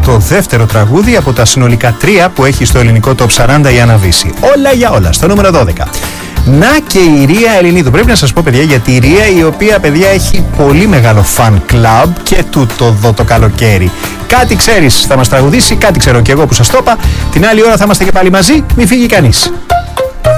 το δεύτερο τραγούδι από τα συνολικά 3 που έχει στο ελληνικό Top 40 η Άννα Βύση. Όλα για όλα, στο νούμερο 12. Να και η Ρία Ελληνίδου. Πρέπει να σας πω, παιδιά, γιατί η Ρία, η οποία, παιδιά, έχει πολύ μεγάλο fan club και τούτο εδώ το καλοκαίρι. Κάτι ξέρεις θα μας τραγουδήσει, κάτι ξέρω και εγώ που σας το είπα. Την άλλη ώρα θα είμαστε και πάλι μαζί, μη φύγει κανείς.